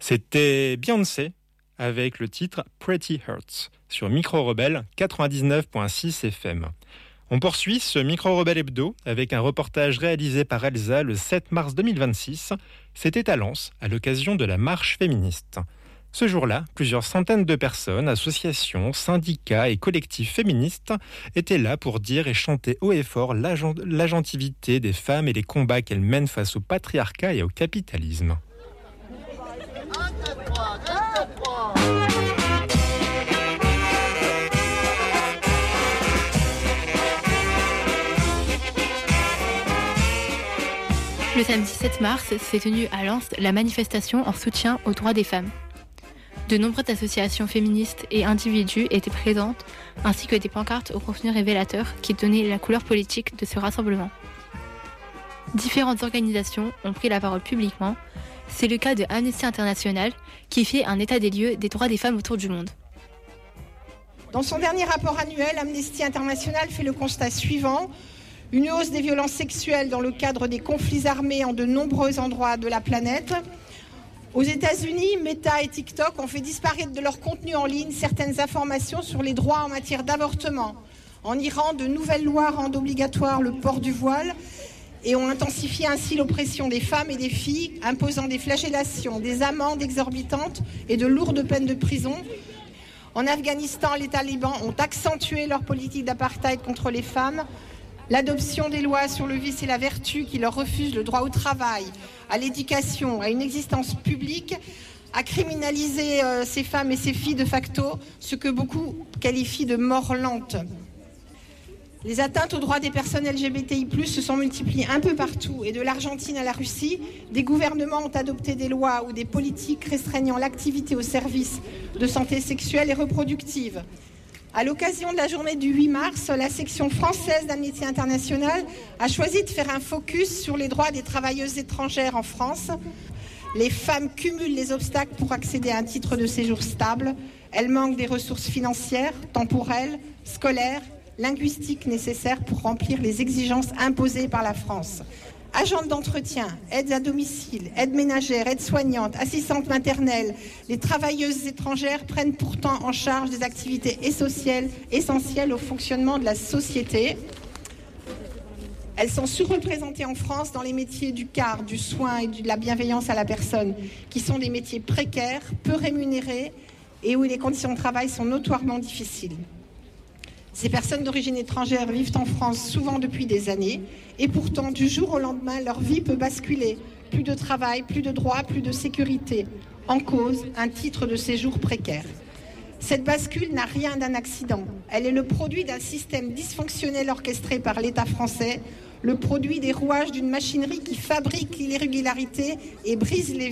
C'était Beyoncé avec le titre Pretty Hurts sur Micro Rebelle 99.6 FM. On poursuit ce Micro Rebelle Hebdo avec un reportage réalisé par Elsa le 7 mars 2026. C'était à Lens à l'occasion de la marche féministe. Ce jour-là, plusieurs centaines de personnes, associations, syndicats et collectifs féministes étaient là pour dire et chanter haut et fort l'agentivité des femmes et les combats qu'elles mènent face au patriarcat et au capitalisme. Le samedi 7 mars s'est tenue à Lens la manifestation en soutien aux droits des femmes. De nombreuses associations féministes et individus étaient présentes, ainsi que des pancartes au contenu révélateur qui donnaient la couleur politique de ce rassemblement. Différentes organisations ont pris la parole publiquement. C'est le cas de Amnesty International qui fait un état des lieux des droits des femmes autour du monde. Dans son dernier rapport annuel, Amnesty International fait le constat suivant. Une hausse des violences sexuelles dans le cadre des conflits armés en de nombreux endroits de la planète. Aux États-Unis, Meta et TikTok ont fait disparaître de leur contenu en ligne certaines informations sur les droits en matière d'avortement. En Iran, de nouvelles lois rendent obligatoire le port du voile et ont intensifié ainsi l'oppression des femmes et des filles, imposant des flagellations, des amendes exorbitantes et de lourdes peines de prison. En Afghanistan, les talibans ont accentué leur politique d'apartheid contre les femmes. L'adoption des lois sur le vice et la vertu qui leur refusent le droit au travail, à l'éducation, à une existence publique, a criminalisé ces femmes et ces filles de facto, ce que beaucoup qualifient de mort lente. Les atteintes aux droits des personnes LGBTI+, se sont multipliées un peu partout, et de l'Argentine à la Russie, des gouvernements ont adopté des lois ou des politiques restreignant l'activité au service de santé sexuelle et reproductive. À l'occasion de la journée du 8 mars, la section française d'Amnesty International a choisi de faire un focus sur les droits des travailleuses étrangères en France. Les femmes cumulent les obstacles pour accéder à un titre de séjour stable. Elles manquent des ressources financières, temporelles, scolaires, linguistiques nécessaires pour remplir les exigences imposées par la France. Agentes d'entretien, aides à domicile, aides ménagères, aides soignantes, assistantes maternelles, les travailleuses étrangères prennent pourtant en charge des activités essentielles au fonctionnement de la société. Elles sont surreprésentées en France dans les métiers du quart, du soin et de la bienveillance à la personne, qui sont des métiers précaires, peu rémunérés et où les conditions de travail sont notoirement difficiles. Ces personnes d'origine étrangère vivent en France souvent depuis des années et pourtant, du jour au lendemain, leur vie peut basculer. Plus de travail, plus de droits, plus de sécurité. En cause, un titre de séjour précaire. Cette bascule n'a rien d'un accident. Elle est le produit d'un système dysfonctionnel orchestré par l'État français, le produit des rouages d'une machinerie qui fabrique l'irrégularité et brise les